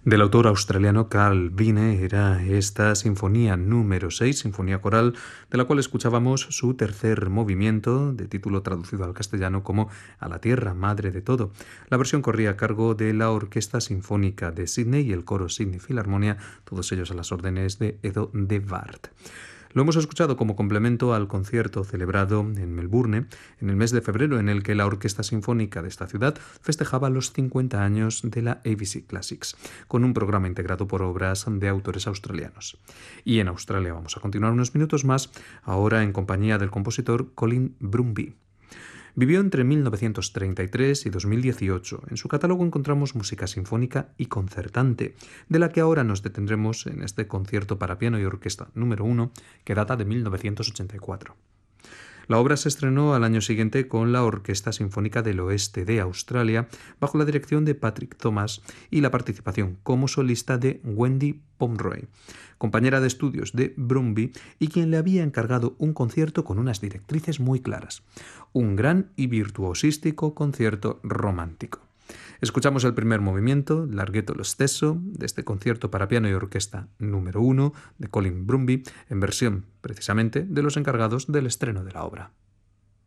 Del autor australiano Carl Vine era esta sinfonía número 6, sinfonía coral, de la cual escuchábamos su tercer movimiento, de título traducido al castellano como A la Tierra, Madre de Todo. La versión corría a cargo de la Orquesta Sinfónica de Sydney y el Coro Sydney Philharmonia, todos ellos a las órdenes de Edo de Waard. Lo hemos escuchado como complemento al concierto celebrado en Melbourne en el mes de febrero, en el que la Orquesta Sinfónica de esta ciudad festejaba los 50 años de la ABC Classics, con un programa integrado por obras de autores australianos. Y en Australia vamos a continuar unos minutos más, ahora en compañía del compositor Colin Brumby. Vivió entre 1933 y 2018. En su catálogo encontramos música sinfónica y concertante, de la que ahora nos detendremos en este concierto para piano y orquesta número 1, que data de 1984. La obra se estrenó al año siguiente con la Orquesta Sinfónica del Oeste de Australia, bajo la dirección de Patrick Thomas y la participación como solista de Wendy Pomeroy, compañera de estudios de Brumby y quien le había encargado un concierto con unas directrices muy claras. Un gran y virtuosístico concierto romántico. Escuchamos el primer movimiento, Larghetto lo stesso, de este concierto para piano y orquesta número 1 de Colin Brumby, en versión precisamente de los encargados del estreno de la obra.